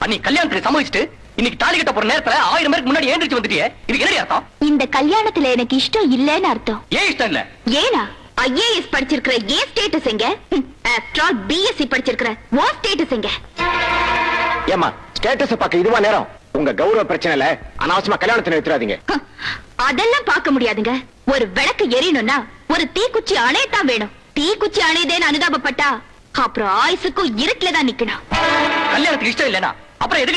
நீ கல்யாணத்துக்கு சம்மதிச்சுட்டு இன்னைக்கு தாலி கட்ட போற நேரத்துல 1000 பேருக்கு முன்னாடி ஏந்திரிச்சு வந்துட்டியே, இதுக்கு என்ன அர்த்தம்? இந்த கல்யாணத்துல எனக்கு இஷ்டம் இல்லன்னு அர்த்தம். ஏன் இஷ்டம் இல்ல? ஏனா ஐஏஎஸ் படிச்சிருக்கிற ஏன் ஸ்டேட்டஸ் எங்க? ஆஃப்டர் ஆல் பிஎஸ்சி படிச்சிருக்கிற ஓ ஸ்டேட்டஸ் எங்க? ஏமா ஸ்டேட்டஸ் பார்க்க இதுவா நேரம்? உங்க கௌரவ பிரச்சனை இல்ல, அனாவசியமா கல்யாணத்தை நிறுத்தாதீங்க. அதெல்லாம் பார்க்க முடியாதுங்க. ஒரு விளக்கு எரியணும்னா ஒரு தீக்குச்சி அணையத்தான் வேணும். தீக்குச்சி அணையதேன்னு அனுதாபப்பட்டா அப்புறம் ஆயுசுக்கும் இருட்டுல தான் நிக்கணும். கல்யாணத்துக்கு இஷ்டம் இல்லனா அப்புறம் எதுக்கு